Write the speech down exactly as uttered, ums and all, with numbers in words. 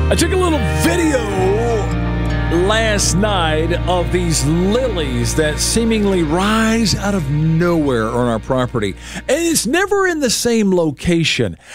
I took a little video last night of these lilies that seemingly rise out of nowhere on our property. And it's never in the same location.